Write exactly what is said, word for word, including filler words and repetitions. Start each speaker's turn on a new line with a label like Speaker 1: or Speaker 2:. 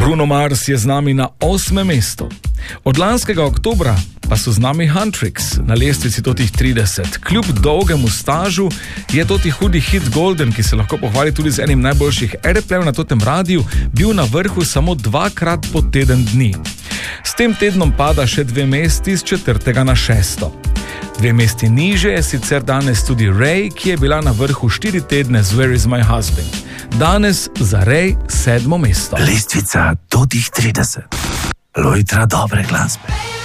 Speaker 1: Bruno Mars je z nami na osmem mestu. Od lanskega oktobra pa so z nami Huntrix na lestvici totih trideset. Kljub dolgemu stažu je toti hudi hit Golden, ki se lahko pohvali tudi z enim najboljših airplayov na totem radiju, bil na vrhu samo dvakrat po teden dni. S tem tednom pada še dve mesti z četrtega na šesto. Dve mesti niže je sicer danes tudi Ray, ki je bila na vrhu štiri tedne z Where is my husband. Danes za Ray sedmo mesto.
Speaker 2: Lestvica totih trideset. Lojtra dobre glasbe.